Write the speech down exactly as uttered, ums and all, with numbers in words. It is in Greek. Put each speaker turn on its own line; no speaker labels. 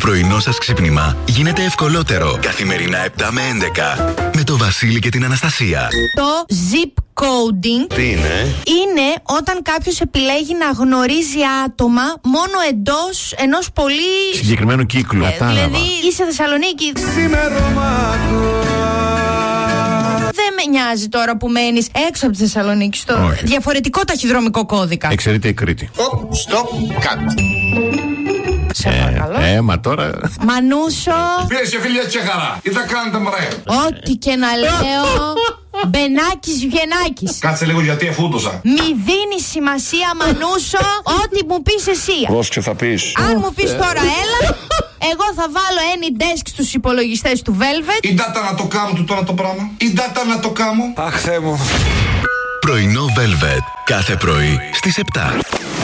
πρωινό σας ξύπνημα γίνεται ευκολότερο. Καθημερινά επτά με έντεκα με το Βασίλη και την Αναστασία.
Το zip coding
τι είναι?
Είναι όταν κάποιος επιλέγει να γνωρίζει άτομα μόνο εντός ενός πολύ
συγκεκριμένου κύκλου.
ε, Δηλαδή είσαι Θεσσαλονίκη. Δεν με νοιάζει τώρα που μένεις έξω από τη Θεσσαλονίκη, στο
Όχι.
διαφορετικό ταχυδρομικό κώδικα.
Εξαιρείται η Κρήτη.
Stop, cut.
Σε παρακαλώ.
Ε, ε, μα τώρα.
Μανούσο,
Πήρε φίλια τσεχαρά. Τι θα κάνετε μωρέ?
ό,τι και να λέω, Μπενάκης Βιενάκης.
Κάτσε λίγο γιατί εφούντωσα.
Μη δίνει σημασία, Μανούσο, ό,τι μου πεις εσύ.
Πρόσεξε θα πεις.
Αν μου πεις τώρα έλα, εγώ θα βάλω any desk στους υπολογιστές του Velvet.
Η data να το κάνω του τώρα το πράγμα. Η data να το κάνω.
Αχ, Θεέ μου.
Πρωινό Velvet. Κάθε πρωί στις επτά.